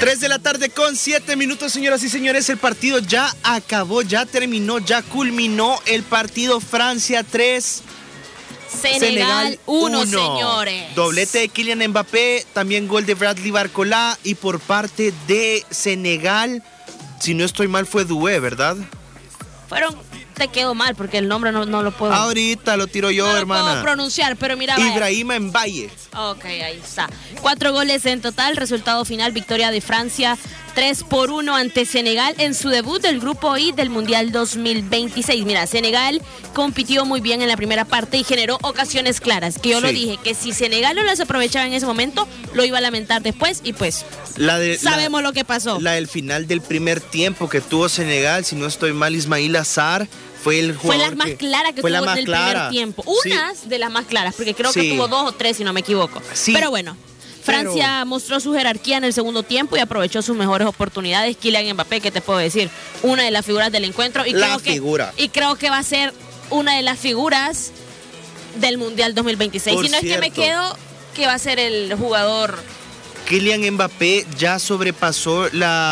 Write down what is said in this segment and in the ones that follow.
3:07 señoras y señores. El partido ya acabó, ya terminó, ya culminó el partido. Francia 3, Senegal 1, señores. Doblete de Kylian Mbappé, también gol de Bradley Barcola. Y por parte de Senegal, si no estoy mal, fue Doué, ¿verdad? Te quedó mal porque el nombre no lo puedo. Ahorita lo tiro yo, hermana. No lo puedo pronunciar, pero mira. Ibrahima Mbaye. Ok, ahí está. 4 goles en total. Resultado final: victoria de Francia 3-1 ante Senegal en su debut del Grupo I del Mundial 2026. Mira, Senegal compitió muy bien en la primera parte y generó ocasiones claras. Que yo lo dije, que si Senegal no las aprovechaba en ese momento, lo iba a lamentar después y pues sabemos lo que pasó. La del final del primer tiempo que tuvo Senegal, si no estoy mal, Ismail Assar. Fue la más clara que tuvo en el primer tiempo. Unas de las más claras, porque creo que tuvo 2 o 3, si no me equivoco. Sí. Pero bueno, Francia mostró su jerarquía en el segundo tiempo y aprovechó sus mejores oportunidades. Kylian Mbappé, ¿qué te puedo decir? Una de las figuras del encuentro. Y creo que va a ser una de las figuras del Mundial 2026. Si no es que me quedo, que va a ser el jugador. Kylian Mbappé ya sobrepasó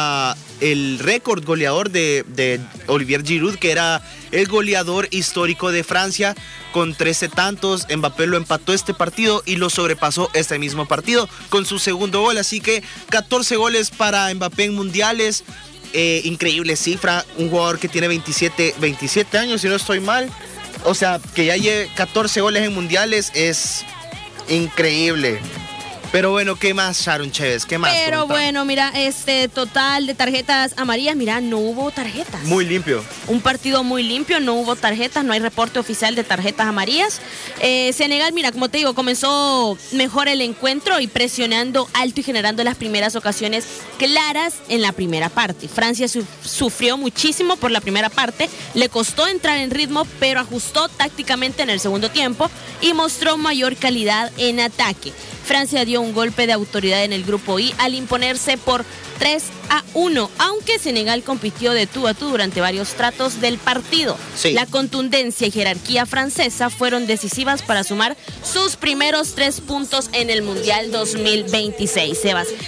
el récord goleador de Olivier Giroud, que era el goleador histórico de Francia con 13 tantos. Mbappé lo empató este partido y lo sobrepasó este mismo partido con su segundo gol. Así que 14 goles para Mbappé en mundiales. Increíble cifra. Un jugador que tiene 27 años, si no estoy mal. O sea, que ya lleve 14 goles en mundiales es increíble. Pero bueno, ¿qué más, Sharon Chévez? ¿Qué más? Pero bueno, mira, total de tarjetas amarillas, mira, no hubo tarjetas. Muy limpio. Un partido muy limpio, no hubo tarjetas, no hay reporte oficial de tarjetas amarillas. Senegal, mira, como te digo, comenzó mejor el encuentro y presionando alto y generando las primeras ocasiones claras en la primera parte. Francia sufrió muchísimo por la primera parte, le costó entrar en ritmo, pero ajustó tácticamente en el segundo tiempo y mostró mayor calidad en ataque. Francia dio un golpe de autoridad en el Grupo I al imponerse por 3-1, aunque Senegal compitió de tú a tú durante varios tratos del partido. Sí. La contundencia y jerarquía francesa fueron decisivas para sumar sus primeros 3 puntos en el Mundial 2026. Sebas,